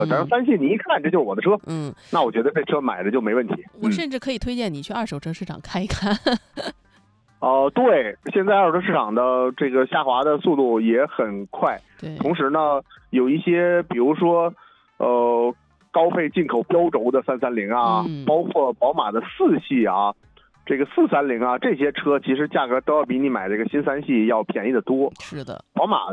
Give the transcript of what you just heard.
但是三系你一看这就是我的车，那我觉得这车买着就没问题。 我甚至可以推荐你去二手车市场看一看。 对，现在二手车市场的这个下滑的速度也很快。 对， 同时呢，有一些比如说高配进口标轴的330啊，包括宝马的4系啊，这个430啊，这些车其实价格都要比你买这个新3系要便宜得多。 是的， 宝马